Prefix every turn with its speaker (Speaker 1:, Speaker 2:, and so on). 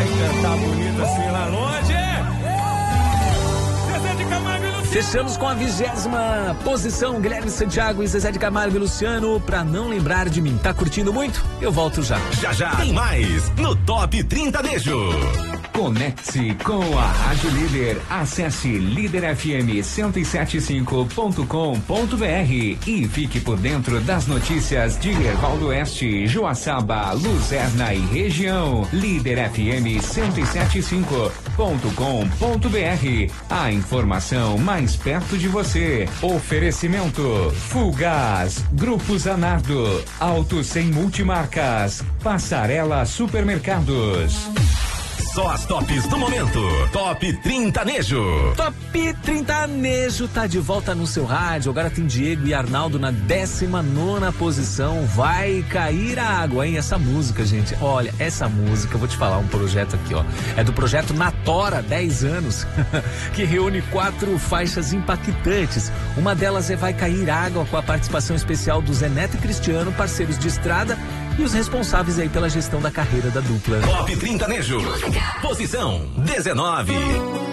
Speaker 1: vai cantar bonito assim lá longe. Zezé de Camargo e Luciano.
Speaker 2: Fechamos com a 20ª posição, Guilherme Santiago e Zezé de Camargo e Luciano, Pra Não Lembrar de Mim. Tá curtindo muito? Eu volto já.
Speaker 3: Já tem mais no Top 30 Nejo.
Speaker 4: Conecte-se com a Rádio Líder. Acesse liderfm1075.com.br e fique por dentro das notícias de Erval do Oeste, Joaçaba, Luzerna e região. liderfm1075.com.br. A informação mais perto de você. Oferecimento Fulgaz, Grupo Zanardo, Auto Sem Multimarcas, Passarela Supermercados.
Speaker 3: Só as tops do momento. Top 30 Nejo.
Speaker 2: Top 30 Nejo tá de volta no seu rádio. Agora tem Diego e Arnaldo na 19ª posição. Vai cair a água, hein? Essa música, gente. Olha, essa música, eu vou te falar um projeto aqui, ó. É do projeto Natora, 10 anos, que reúne 4 faixas impactantes. Uma delas é Vai Cair Água, com a participação especial do Zé Neto e Cristiano, parceiros de estrada e os responsáveis aí pela gestão da carreira da dupla.
Speaker 3: Top 30 Nejo. Posição 19.